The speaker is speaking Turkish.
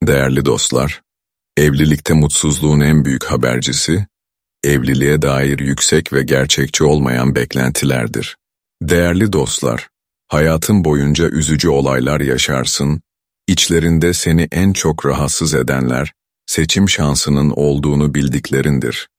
Değerli dostlar, evlilikte mutsuzluğun en büyük habercisi, evliliğe dair yüksek ve gerçekçi olmayan beklentilerdir. Değerli dostlar, hayatın boyunca üzücü olaylar yaşarsın, içlerinde seni en çok rahatsız edenler, seçim şansının olduğunu bildiklerindir.